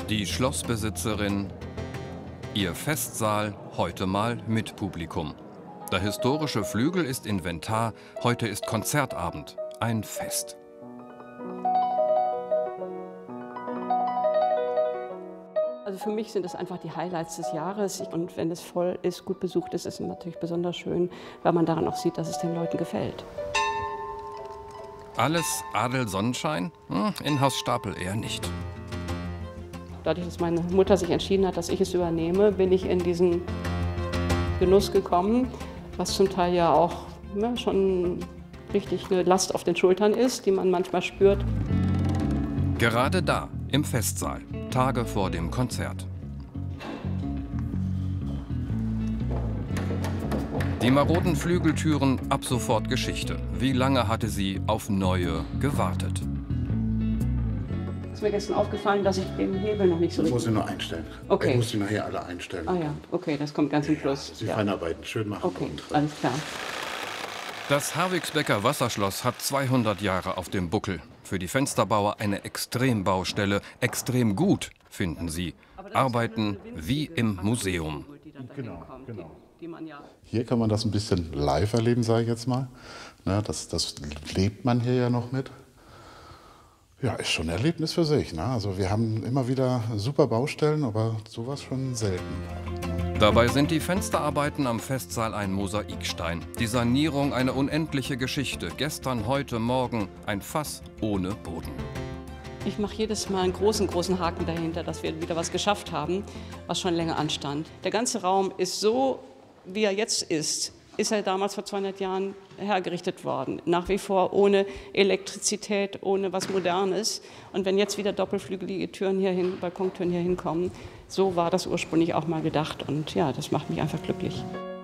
Die Schlossbesitzerin, ihr Festsaal heute mal mit Publikum. Der historische Flügel ist Inventar, heute ist Konzertabend, ein Fest. Also für mich sind es einfach die Highlights des Jahres. Und wenn es voll ist, gut besucht ist, ist es natürlich besonders schön, weil man daran auch sieht, dass es den Leuten gefällt. Alles Adel Sonnenschein? In Haus Stapel eher nicht. Dadurch, dass meine Mutter sich entschieden hat, dass ich es übernehme, bin ich in diesen Genuss gekommen, was zum Teil ja auch schon richtig eine Last auf den Schultern ist, die man manchmal spürt. Gerade da, im Festsaal, Tage vor dem Konzert. Die maroden Flügeltüren, ab sofort Geschichte. Wie lange hatte sie auf neue gewartet? Ist mir gestern aufgefallen, dass ich den Hebel noch nicht so richtig... Ich muss sie nur einstellen. Okay. Ich muss sie nachher alle einstellen. Ah ja, okay, das kommt ganz zum Schluss. Sie feinarbeiten, schön machen. Okay, alles klar. Das Harwigsbecker Wasserschloss hat 200 Jahre auf dem Buckel. Für die Fensterbauer eine Extrembaustelle. Extrem gut, finden sie. Arbeiten wie im Museum. Genau. Hier kann man das ein bisschen live erleben, sage ich jetzt mal. Das lebt man hier ja noch mit. Ja, ist schon ein Erlebnis für sich. Also wir haben immer wieder super Baustellen, aber sowas schon selten. Dabei sind die Fensterarbeiten am Festsaal ein Mosaikstein. Die Sanierung eine unendliche Geschichte. Gestern, heute, morgen ein Fass ohne Boden. Ich mache jedes Mal einen großen Haken dahinter, dass wir wieder was geschafft haben, was schon länger anstand. Der ganze Raum ist so, wie er jetzt ist er damals vor 200 Jahren hergerichtet worden. Nach wie vor ohne Elektrizität, ohne was Modernes. Und wenn jetzt wieder doppelflügelige Türen Balkontüren hier hinkommen, so war das ursprünglich auch mal gedacht. Und ja, das macht mich einfach glücklich.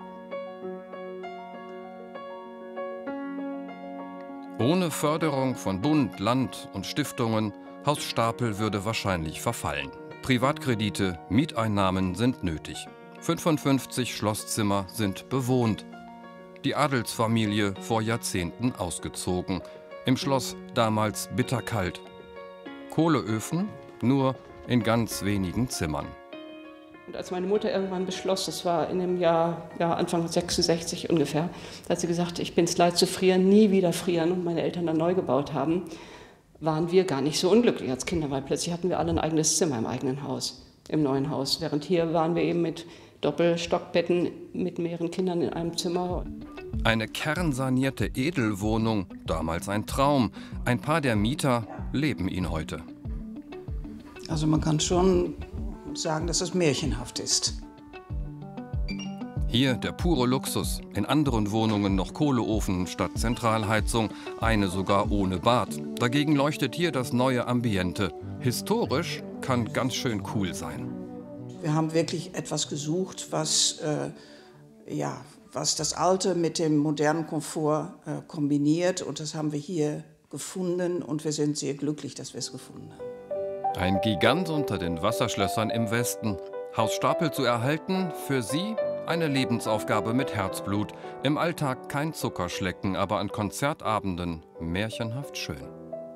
Ohne Förderung von Bund, Land und Stiftungen, Haus Stapel würde wahrscheinlich verfallen. Privatkredite, Mieteinnahmen sind nötig. 55 Schlosszimmer sind bewohnt. Die Adelsfamilie vor Jahrzehnten ausgezogen. Im Schloss damals bitterkalt. Kohleöfen nur in ganz wenigen Zimmern. Und als meine Mutter irgendwann beschloss, das war in dem Jahr Anfang 66 ungefähr, da hat sie gesagt, ich bin es leid zu frieren, nie wieder frieren, und meine Eltern dann neu gebaut haben, waren wir gar nicht so unglücklich als Kinder, weil plötzlich hatten wir alle ein eigenes Zimmer im eigenen Haus, im neuen Haus. Während hier waren wir eben mit Doppelstockbetten mit mehreren Kindern in einem Zimmer. Eine kernsanierte Edelwohnung, damals ein Traum. Ein paar der Mieter leben ihn heute. Also man kann schon sagen, dass es märchenhaft ist. Hier der pure Luxus. In anderen Wohnungen noch Kohleofen statt Zentralheizung, eine sogar ohne Bad. Dagegen leuchtet hier das neue Ambiente. Historisch kann ganz schön cool sein. Wir haben wirklich etwas gesucht, was das Alte mit dem modernen Komfort kombiniert. Und das haben wir hier gefunden und wir sind sehr glücklich, dass wir es gefunden haben. Ein Gigant unter den Wasserschlössern im Westen. Haus Stapel zu erhalten, für Sie eine Lebensaufgabe mit Herzblut. Im Alltag kein Zuckerschlecken, aber an Konzertabenden märchenhaft schön.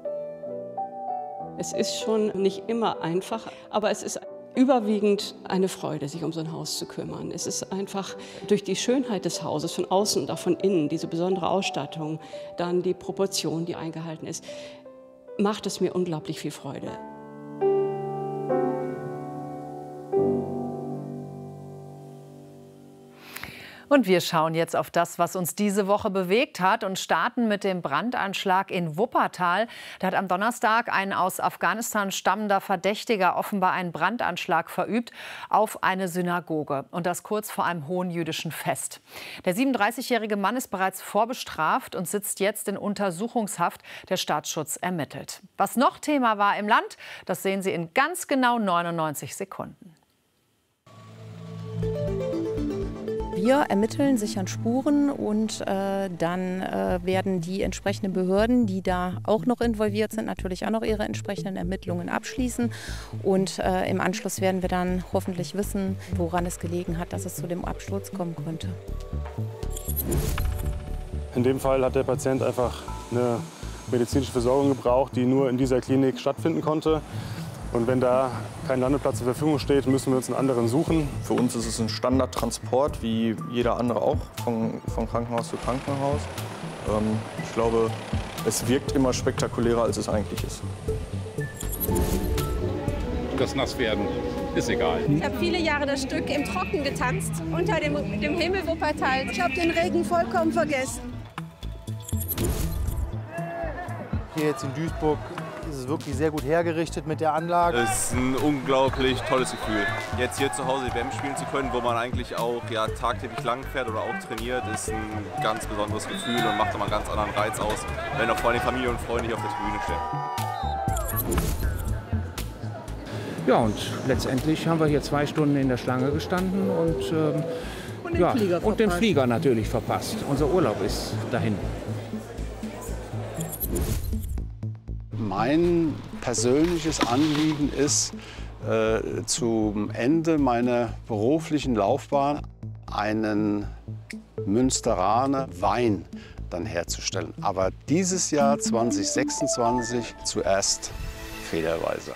Es ist schon nicht immer einfach, aber es ist überwiegend eine Freude, sich um so ein Haus zu kümmern. Es ist einfach durch die Schönheit des Hauses, von außen und auch von innen, diese besondere Ausstattung, dann die Proportion, die eingehalten ist, macht es mir unglaublich viel Freude. Und wir schauen jetzt auf das, was uns diese Woche bewegt hat und starten mit dem Brandanschlag in Wuppertal. Da hat am Donnerstag ein aus Afghanistan stammender Verdächtiger offenbar einen Brandanschlag verübt auf eine Synagoge. Und das kurz vor einem hohen jüdischen Fest. Der 37-jährige Mann ist bereits vorbestraft und sitzt jetzt in Untersuchungshaft. Der Staatsschutz ermittelt. Was noch Thema war im Land, das sehen Sie in ganz genau 99 Sekunden. Wir ermitteln, sichern Spuren und dann werden die entsprechenden Behörden, die da auch noch involviert sind, natürlich auch noch ihre entsprechenden Ermittlungen abschließen. Und im Anschluss werden wir dann hoffentlich wissen, woran es gelegen hat, dass es zu dem Absturz kommen konnte. In dem Fall hat der Patient einfach eine medizinische Versorgung gebraucht, die nur in dieser Klinik stattfinden konnte. Und wenn da kein Landeplatz zur Verfügung steht, müssen wir uns einen anderen suchen. Für uns ist es ein Standardtransport, wie jeder andere auch, von Krankenhaus zu Krankenhaus. Ich glaube, es wirkt immer spektakulärer, als es eigentlich ist. Das Nasswerden ist egal. Ich habe viele Jahre das Stück im Trocken getanzt, unter dem Himmel Wuppertal. Ich habe den Regen vollkommen vergessen. Hier jetzt in Duisburg ist es wirklich sehr gut hergerichtet mit der Anlage. Es ist ein unglaublich tolles Gefühl. Jetzt hier zu Hause die WM spielen zu können, wo man eigentlich auch tagtäglich lang fährt oder auch trainiert, ist ein ganz besonderes Gefühl und macht immer einen ganz anderen Reiz aus, wenn auch vor allem Familie und Freunde hier auf der Tribüne stehen. Ja, und letztendlich haben wir hier 2 Stunden in der Schlange gestanden und den Flieger natürlich verpasst. Unser Urlaub ist dahin. Mein persönliches Anliegen ist, zum Ende meiner beruflichen Laufbahn einen Münsteraner Wein dann herzustellen. Aber dieses Jahr 2026 zuerst Federweiser.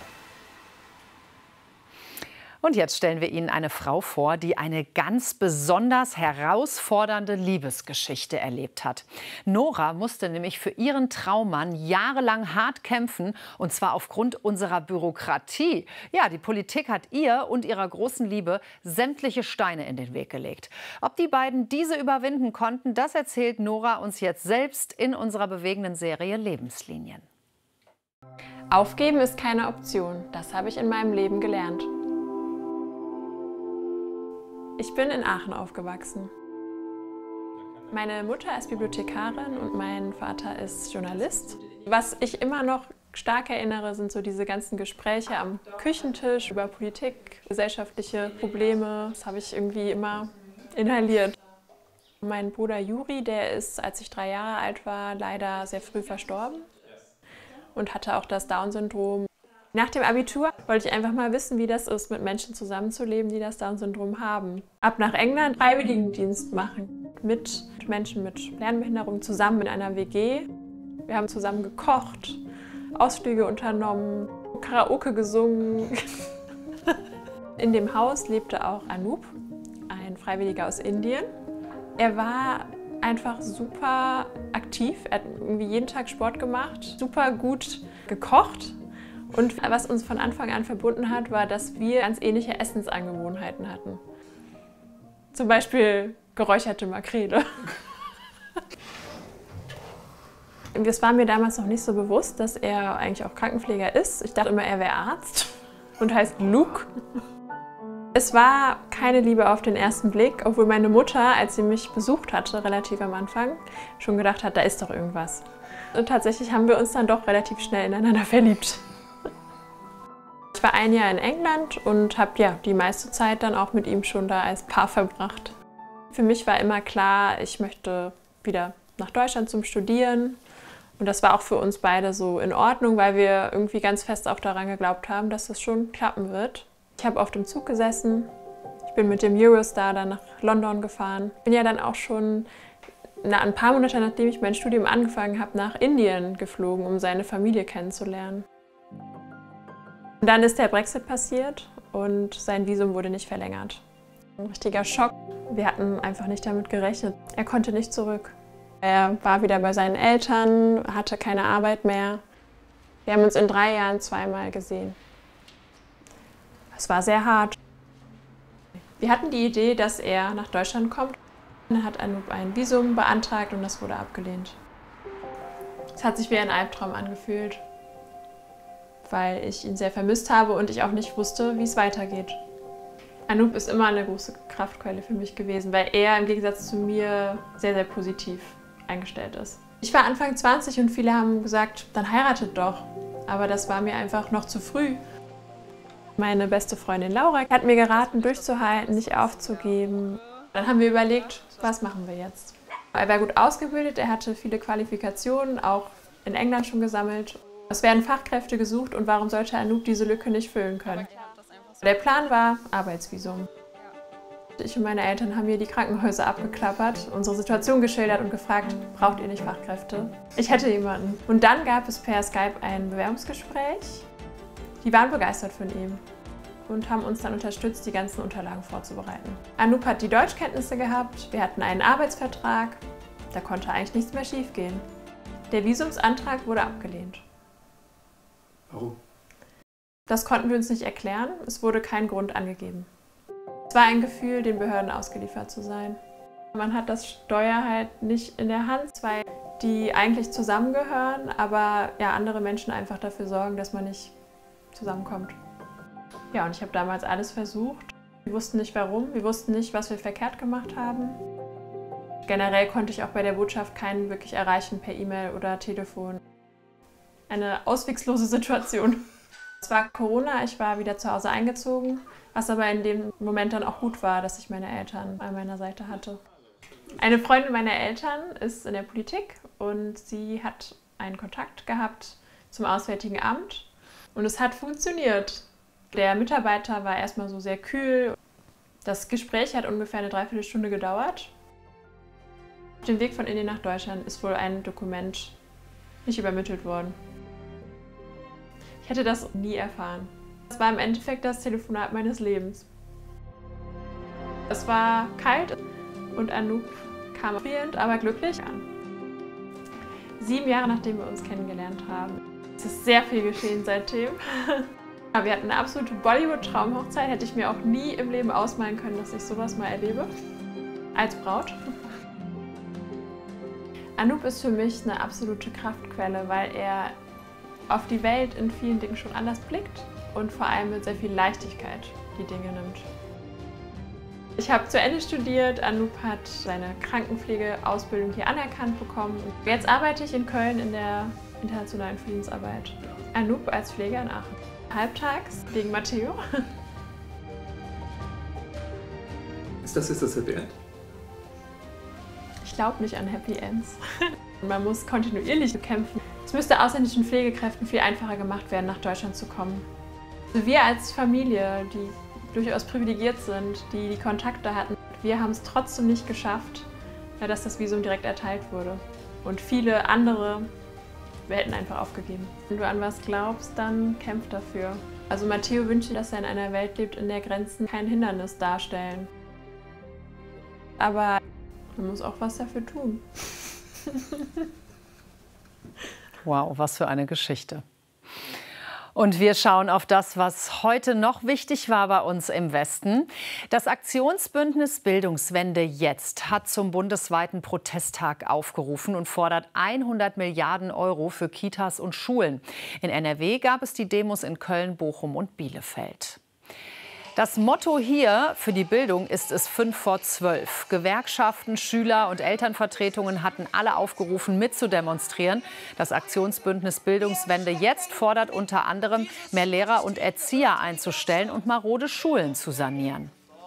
Und jetzt stellen wir Ihnen eine Frau vor, die eine ganz besonders herausfordernde Liebesgeschichte erlebt hat. Nora musste nämlich für ihren Traummann jahrelang hart kämpfen, und zwar aufgrund unserer Bürokratie. Ja, die Politik hat ihr und ihrer großen Liebe sämtliche Steine in den Weg gelegt. Ob die beiden diese überwinden konnten, das erzählt Nora uns jetzt selbst in unserer bewegenden Serie Lebenslinien. Aufgeben ist keine Option. Das habe ich in meinem Leben gelernt. Ich bin in Aachen aufgewachsen. Meine Mutter ist Bibliothekarin und mein Vater ist Journalist. Was ich immer noch stark erinnere, sind so diese ganzen Gespräche am Küchentisch über Politik, gesellschaftliche Probleme. Das habe ich irgendwie immer inhaliert. Mein Bruder Juri, der ist, als ich 3 Jahre alt war, leider sehr früh verstorben und hatte auch das Down-Syndrom. Nach dem Abitur wollte ich einfach mal wissen, wie das ist, mit Menschen zusammenzuleben, die das Down-Syndrom haben. Ab nach England Freiwilligendienst machen. Mit Menschen mit Lernbehinderung zusammen in einer WG. Wir haben zusammen gekocht, Ausflüge unternommen, Karaoke gesungen. In dem Haus lebte auch Anup, ein Freiwilliger aus Indien. Er war einfach super aktiv, er hat irgendwie jeden Tag Sport gemacht, super gut gekocht. Und was uns von Anfang an verbunden hat, war, dass wir ganz ähnliche Essensangewohnheiten hatten. Zum Beispiel geräucherte Makrele. Das war mir damals noch nicht so bewusst, dass er eigentlich auch Krankenpfleger ist. Ich dachte immer, er wäre Arzt und heißt Luke. Es war keine Liebe auf den ersten Blick, obwohl meine Mutter, als sie mich besucht hatte, relativ am Anfang, schon gedacht hat, da ist doch irgendwas. Und tatsächlich haben wir uns dann doch relativ schnell ineinander verliebt. Ich war 1 Jahr in England und habe die meiste Zeit dann auch mit ihm schon da als Paar verbracht. Für mich war immer klar, ich möchte wieder nach Deutschland zum Studieren. Und das war auch für uns beide so in Ordnung, weil wir irgendwie ganz fest auch daran geglaubt haben, dass das schon klappen wird. Ich habe auf dem Zug gesessen, ich bin mit dem Eurostar dann nach London gefahren. Bin ja dann auch schon ein paar Monate, nachdem ich mein Studium angefangen habe, nach Indien geflogen, um seine Familie kennenzulernen. Und dann ist der Brexit passiert und sein Visum wurde nicht verlängert. Ein richtiger Schock. Wir hatten einfach nicht damit gerechnet. Er konnte nicht zurück. Er war wieder bei seinen Eltern, hatte keine Arbeit mehr. Wir haben uns in 3 Jahren 2-mal gesehen. Es war sehr hart. Wir hatten die Idee, dass er nach Deutschland kommt. Er hat ein Visum beantragt und das wurde abgelehnt. Es hat sich wie ein Albtraum angefühlt, weil ich ihn sehr vermisst habe und ich auch nicht wusste, wie es weitergeht. Anup ist immer eine große Kraftquelle für mich gewesen, weil er im Gegensatz zu mir sehr, sehr positiv eingestellt ist. Ich war Anfang 20 und viele haben gesagt, dann heiratet doch. Aber das war mir einfach noch zu früh. Meine beste Freundin Laura hat mir geraten, durchzuhalten, nicht aufzugeben. Dann haben wir überlegt, was machen wir jetzt? Er war gut ausgebildet, er hatte viele Qualifikationen, auch in England schon gesammelt. Es werden Fachkräfte gesucht und warum sollte Anup diese Lücke nicht füllen können? Der Plan war Arbeitsvisum. Ich und meine Eltern haben hier die Krankenhäuser abgeklappert, unsere Situation geschildert und gefragt, braucht ihr nicht Fachkräfte? Ich hätte jemanden. Und dann gab es per Skype ein Bewerbungsgespräch. Die waren begeistert von ihm und haben uns dann unterstützt, die ganzen Unterlagen vorzubereiten. Anoop hat die Deutschkenntnisse gehabt, wir hatten einen Arbeitsvertrag, da konnte eigentlich nichts mehr schiefgehen. Der Visumsantrag wurde abgelehnt. Warum? Das konnten wir uns nicht erklären, es wurde kein Grund angegeben. Es war ein Gefühl, den Behörden ausgeliefert zu sein. Man hat das Steuer halt nicht in der Hand, zwei, die eigentlich zusammengehören, aber ja, andere Menschen einfach dafür sorgen, dass man nicht zusammenkommt. Ja, und ich habe damals alles versucht. Wir wussten nicht warum, wir wussten nicht, was wir verkehrt gemacht haben. Generell konnte ich auch bei der Botschaft keinen wirklich erreichen per E-Mail oder Telefon. Eine auswegslose Situation. Es war Corona, ich war wieder zu Hause eingezogen, was aber in dem Moment dann auch gut war, dass ich meine Eltern an meiner Seite hatte. Eine Freundin meiner Eltern ist in der Politik und sie hat einen Kontakt gehabt zum Auswärtigen Amt und es hat funktioniert. Der Mitarbeiter war erstmal so sehr kühl. Das Gespräch hat ungefähr eine Dreiviertelstunde gedauert. Auf dem Weg von Indien nach Deutschland ist wohl ein Dokument nicht übermittelt worden. Ich hätte das nie erfahren. Das war im Endeffekt das Telefonat meines Lebens. Es war kalt und Anoop kam frierend, aber glücklich an. 7 Jahre nachdem wir uns kennengelernt haben. Es ist sehr viel geschehen seitdem. Wir hatten eine absolute Bollywood-Traumhochzeit. Hätte ich mir auch nie im Leben ausmalen können, dass ich sowas mal erlebe. Als Braut. Anoop ist für mich eine absolute Kraftquelle, weil er auf die Welt in vielen Dingen schon anders blickt und vor allem mit sehr viel Leichtigkeit die Dinge nimmt. Ich habe zu Ende studiert, Anoop hat seine Krankenpflegeausbildung hier anerkannt bekommen. Jetzt arbeite ich in Köln in der internationalen Friedensarbeit. Anoop als Pfleger in Aachen. Halbtags gegen Matteo. Ist das jetzt das Happy End? Ich glaube nicht an Happy Ends. Man muss kontinuierlich kämpfen. Es müsste ausländischen Pflegekräften viel einfacher gemacht werden, nach Deutschland zu kommen. Also wir als Familie, die durchaus privilegiert sind, die die Kontakte hatten, wir haben es trotzdem nicht geschafft, dass das Visum direkt erteilt wurde. Und viele andere, wir hätten einfach aufgegeben. Wenn du an was glaubst, dann kämpf dafür. Also Matteo wünscht, dass er in einer Welt lebt, in der Grenzen kein Hindernis darstellen. Aber man muss auch was dafür tun. Wow, was für eine Geschichte. Und wir schauen auf das, was heute noch wichtig war bei uns im Westen. Das Aktionsbündnis Bildungswende jetzt hat zum bundesweiten Protesttag aufgerufen und fordert 100 Milliarden € für Kitas und Schulen. In NRW gab es die Demos in Köln, Bochum und Bielefeld. Das Motto hier für die Bildung ist es 5 vor 12. Gewerkschaften, Schüler und Elternvertretungen hatten alle aufgerufen, mitzudemonstrieren. Das Aktionsbündnis Bildungswende jetzt fordert unter anderem, mehr Lehrer und Erzieher einzustellen und marode Schulen zu sanieren.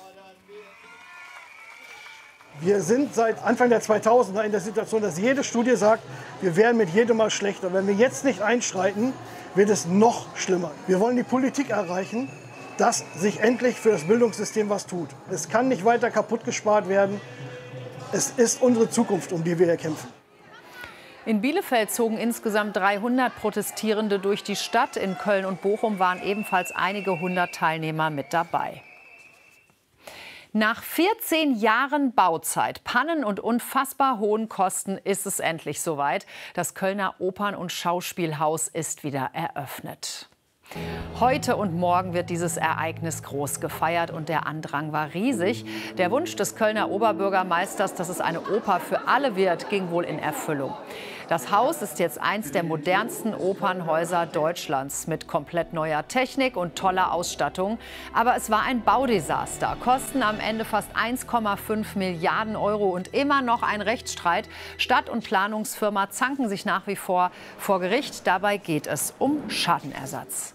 Wir sind seit Anfang der 2000er in der Situation, dass jede Studie sagt, wir werden mit jedem Mal schlechter. Wenn wir jetzt nicht einschreiten, wird es noch schlimmer. Wir wollen die Politik erreichen, dass sich endlich für das Bildungssystem was tut. Es kann nicht weiter kaputt gespart werden. Es ist unsere Zukunft, um die wir hier kämpfen. In Bielefeld zogen insgesamt 300 Protestierende durch die Stadt. In Köln und Bochum waren ebenfalls einige hundert Teilnehmer mit dabei. Nach 14 Jahren Bauzeit, Pannen und unfassbar hohen Kosten ist es endlich soweit. Das Kölner Opern- und Schauspielhaus ist wieder eröffnet. Heute und morgen wird dieses Ereignis groß gefeiert und der Andrang war riesig. Der Wunsch des Kölner Oberbürgermeisters, dass es eine Oper für alle wird, ging wohl in Erfüllung. Das Haus ist jetzt eins der modernsten Opernhäuser Deutschlands mit komplett neuer Technik und toller Ausstattung. Aber es war ein Baudesaster. Kosten am Ende fast 1,5 Milliarden € und immer noch ein Rechtsstreit. Stadt- und Planungsfirma zanken sich nach wie vor Gericht. Dabei geht es um Schadenersatz.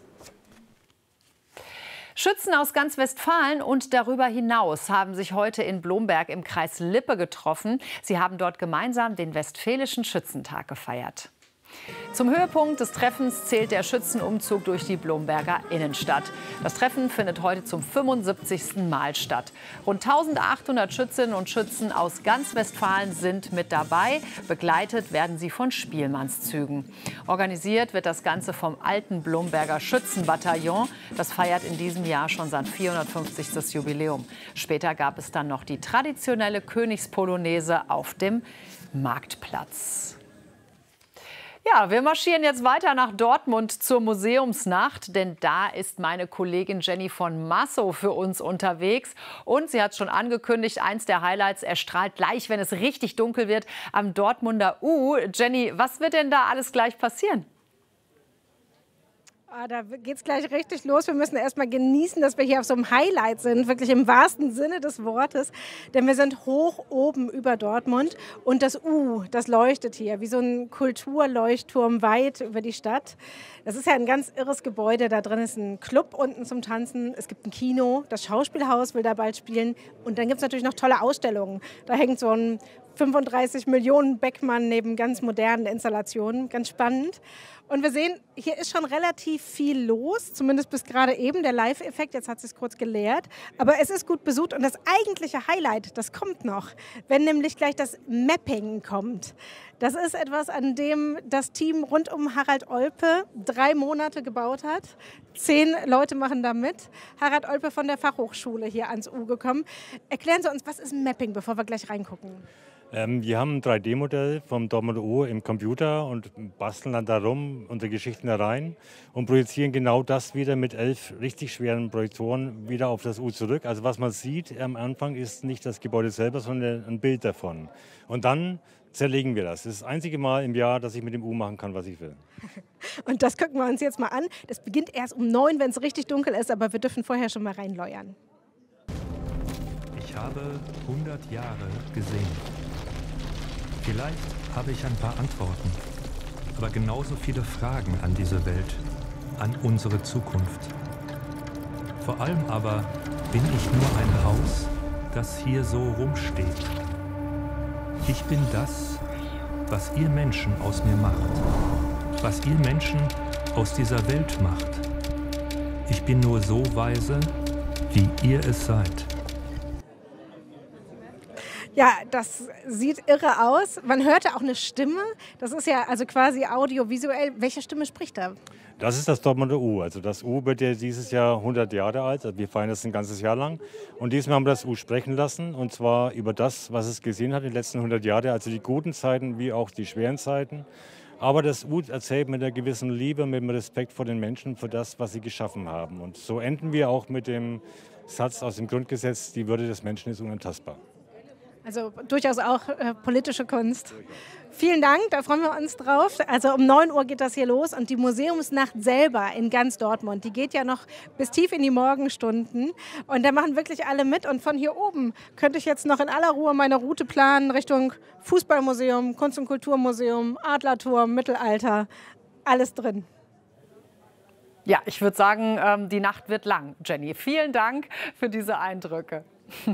Schützen aus ganz Westfalen und darüber hinaus haben sich heute in Blomberg im Kreis Lippe getroffen. Sie haben dort gemeinsam den Westfälischen Schützentag gefeiert. Zum Höhepunkt des Treffens zählt der Schützenumzug durch die Blomberger Innenstadt. Das Treffen findet heute zum 75. Mal statt. Rund 1800 Schützinnen und Schützen aus ganz Westfalen sind mit dabei. Begleitet werden sie von Spielmannszügen. Organisiert wird das Ganze vom alten Blomberger Schützenbataillon. Das feiert in diesem Jahr schon sein 450. Jubiläum. Später gab es dann noch die traditionelle Königspolonaise auf dem Marktplatz. Ja, wir marschieren jetzt weiter nach Dortmund zur Museumsnacht, denn da ist meine Kollegin Jenny von Massow für uns unterwegs. Und sie hat schon angekündigt, eins der Highlights erstrahlt gleich, wenn es richtig dunkel wird, am Dortmunder U. Jenny, was wird denn da alles gleich passieren? Da geht es gleich richtig los. Wir müssen erst mal genießen, dass wir hier auf so einem Highlight sind, wirklich im wahrsten Sinne des Wortes. Denn wir sind hoch oben über Dortmund und das U, das leuchtet hier wie so ein Kulturleuchtturm weit über die Stadt. Das ist ja ein ganz irres Gebäude. Da drin ist ein Club unten zum Tanzen. Es gibt ein Kino, das Schauspielhaus will da bald spielen. Und dann gibt es natürlich noch tolle Ausstellungen. Da hängt so ein 35 Millionen Beckmann neben ganz modernen Installationen. Ganz spannend. Und wir sehen, hier ist schon relativ viel los, zumindest bis gerade eben der Live-Effekt. Jetzt hat es sich kurz geleert. Aber es ist gut besucht und das eigentliche Highlight, das kommt noch, wenn nämlich gleich das Mapping kommt. Das ist etwas, an dem das Team rund um Harald Olpe 3 Monate gebaut hat. 10 Leute machen da mit. Harald Olpe von der Fachhochschule hier ans U gekommen. Erklären Sie uns, was ist Mapping, bevor wir gleich reingucken? Wir haben ein 3D-Modell vom Dortmunder U im Computer und basteln dann darum unsere Geschichten da rein und projizieren genau das wieder mit 11 richtig schweren Projektoren wieder auf das U zurück. Also was man sieht am Anfang ist nicht das Gebäude selber, sondern ein Bild davon. Und dann zerlegen wir das. Das ist das einzige Mal im Jahr, dass ich mit dem U machen kann, was ich will. Und das gucken wir uns jetzt mal an. Das beginnt erst um 9, wenn es richtig dunkel ist, aber wir dürfen vorher schon mal reinleuern. Ich habe 100 Jahre gesehen. Vielleicht habe ich ein paar Antworten, aber genauso viele Fragen an diese Welt, an unsere Zukunft. Vor allem aber bin ich nur ein Haus, das hier so rumsteht. Ich bin das, was ihr Menschen aus mir macht, was ihr Menschen aus dieser Welt macht. Ich bin nur so weise, wie ihr es seid. Ja, das sieht irre aus. Man hörte auch eine Stimme. Das ist ja also quasi audiovisuell. Welche Stimme spricht da? Das ist das Dortmunder U. Also das U wird ja dieses Jahr 100 Jahre alt. Also wir feiern das ein ganzes Jahr lang. Und diesmal haben wir das U sprechen lassen. Und zwar über das, was es gesehen hat in den letzten 100 Jahren. Also die guten Zeiten wie auch die schweren Zeiten. Aber das U erzählt mit einer gewissen Liebe, mit dem Respekt vor den Menschen, für das, was sie geschaffen haben. Und so enden wir auch mit dem Satz aus dem Grundgesetz, die Würde des Menschen ist unantastbar. Also durchaus auch politische Kunst. Vielen Dank, da freuen wir uns drauf. Also um 9 Uhr geht das hier los und die Museumsnacht selber in ganz Dortmund, die geht ja noch bis tief in die Morgenstunden und da machen wirklich alle mit und von hier oben könnte ich jetzt noch in aller Ruhe meine Route planen Richtung Fußballmuseum, Kunst- und Kulturmuseum, Adlerturm, Mittelalter, alles drin. Ja, ich würde sagen, die Nacht wird lang, Jenny. Vielen Dank für diese Eindrücke.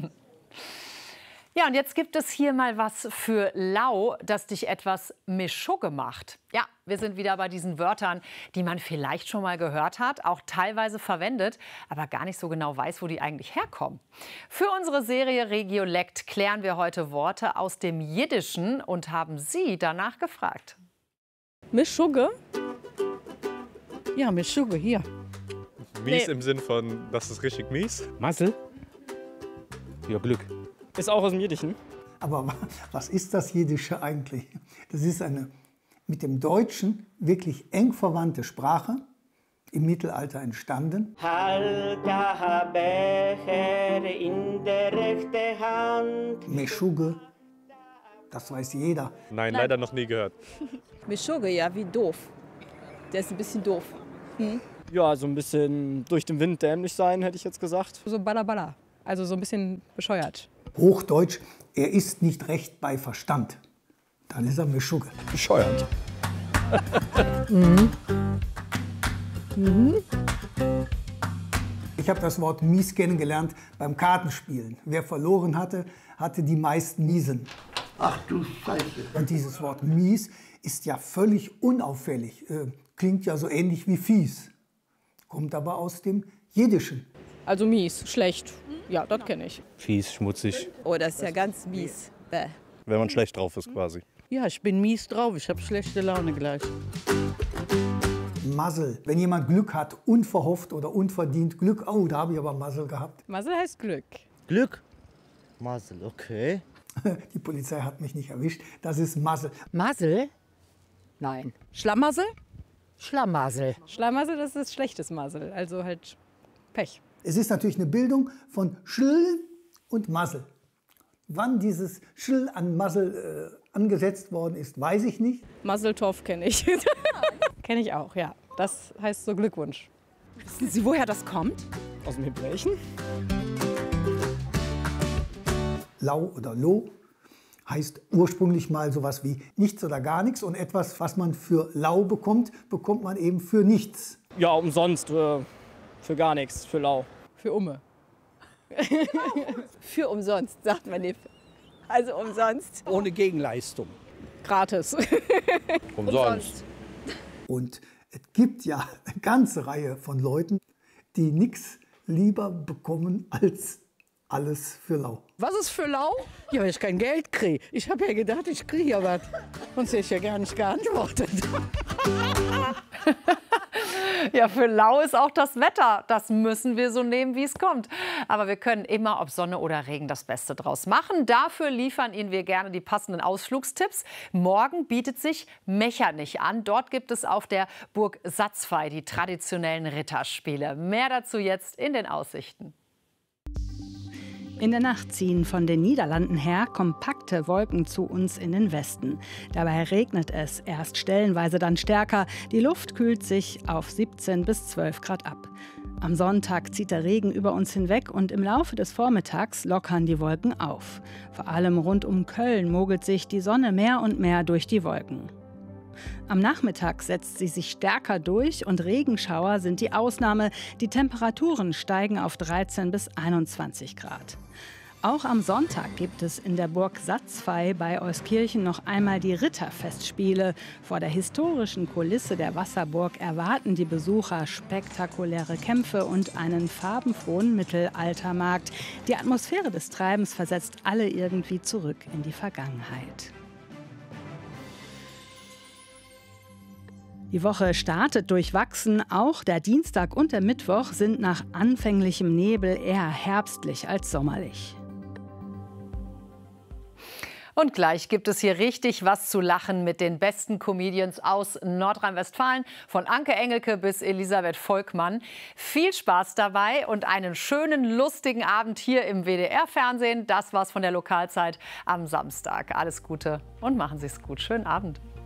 Ja, und jetzt gibt es hier mal was für Lau, das dich etwas Meschugge macht. Ja, wir sind wieder bei diesen Wörtern, die man vielleicht schon mal gehört hat, auch teilweise verwendet, aber gar nicht so genau weiß, wo die eigentlich herkommen. Für unsere Serie Regiolekt klären wir heute Worte aus dem Jiddischen und haben Sie danach gefragt. Meschugge? Ja, Meschugge, hier. Mies im Sinn von, das ist richtig mies? Massel? Ja, Glück. Ist auch aus dem Jiddischen. Aber was ist das Jiddische eigentlich? Das ist eine mit dem Deutschen wirklich eng verwandte Sprache, im Mittelalter entstanden. Halka Becher in der rechten Hand. Meschugge, das weiß jeder. Nein, leider noch nie gehört. Meschugge, ja, wie doof. Der ist ein bisschen doof. Hm? Ja, so ein bisschen durch den Wind dämlich sein, hätte ich jetzt gesagt. So balla, also so ein bisschen bescheuert. Hochdeutsch, er ist nicht recht bei Verstand. Dann ist er Meschugge. Bescheuert. Ich habe das Wort mies kennengelernt beim Kartenspielen. Wer verloren hatte, hatte die meisten Miesen. Ach du Scheiße. Und dieses Wort mies ist ja völlig unauffällig. Klingt ja so ähnlich wie fies. Kommt aber aus dem Jiddischen. Also mies, schlecht. Ja, das kenne ich. Fies, schmutzig. Oh, das ist ja ganz mies. Bäh. Wenn man schlecht drauf ist quasi. Ja, ich bin mies drauf. Ich habe schlechte Laune gleich. Muzzle. Wenn jemand Glück hat, unverhofft oder unverdient Glück. Oh, da habe ich aber Muzzle gehabt. Muzzle heißt Glück. Glück? Muzzle, okay. Die Polizei hat mich nicht erwischt. Das ist Muzzle. Muzzle? Nein. Schlamassel? Schlamassel. Schlamassel, das ist schlechtes Muzzle, also halt Pech. Es ist natürlich eine Bildung von Schl und Muzzle. Wann dieses Schl an Muzzle angesetzt worden ist, weiß ich nicht. Muzzletov kenne ich. Kenne ich auch, ja. Das heißt so Glückwunsch. Wissen Sie, woher das kommt? Aus dem Hebräischen. Lau oder Lo heißt ursprünglich mal sowas wie nichts oder gar nichts. Und etwas, was man für lau bekommt, bekommt man eben für nichts. Ja, umsonst. Für gar nichts. Für lau. Für Umme. Für umsonst, sagt man nicht. Also umsonst. Ohne Gegenleistung. Gratis. Umsonst. Und es gibt ja eine ganze Reihe von Leuten, die nichts lieber bekommen als alles für lau. Was ist für lau? Ja, wenn ich kein Geld kriege. Ich habe ja gedacht, ich kriege ja was. Sonst hätte ich ja gar nicht geantwortet. Ja, für lau ist auch das Wetter. Das müssen wir so nehmen, wie es kommt. Aber wir können immer, ob Sonne oder Regen, das Beste draus machen. Dafür liefern Ihnen wir gerne die passenden Ausflugstipps. Morgen bietet sich Mechernich an. Dort gibt es auf der Burg Satzfey die traditionellen Ritterspiele. Mehr dazu jetzt in den Aussichten. In der Nacht ziehen von den Niederlanden her kompakte Wolken zu uns in den Westen. Dabei regnet es erst stellenweise, dann stärker. Die Luft kühlt sich auf 17 bis 12 Grad ab. Am Sonntag zieht der Regen über uns hinweg und im Laufe des Vormittags lockern die Wolken auf. Vor allem rund um Köln mogelt sich die Sonne mehr und mehr durch die Wolken. Am Nachmittag setzt sie sich stärker durch und Regenschauer sind die Ausnahme. Die Temperaturen steigen auf 13 bis 21 Grad. Auch am Sonntag gibt es in der Burg Satzfey bei Euskirchen noch einmal die Ritterfestspiele. Vor der historischen Kulisse der Wasserburg erwarten die Besucher spektakuläre Kämpfe und einen farbenfrohen Mittelaltermarkt. Die Atmosphäre des Treibens versetzt alle irgendwie zurück in die Vergangenheit. Die Woche startet durchwachsen. Auch der Dienstag und der Mittwoch sind nach anfänglichem Nebel eher herbstlich als sommerlich. Und gleich gibt es hier richtig was zu lachen mit den besten Comedians aus Nordrhein-Westfalen, von Anke Engelke bis Elisabeth Volkmann. Viel Spaß dabei und einen schönen, lustigen Abend hier im WDR-Fernsehen. Das war's von der Lokalzeit am Samstag. Alles Gute und machen Sie es gut. Schönen Abend.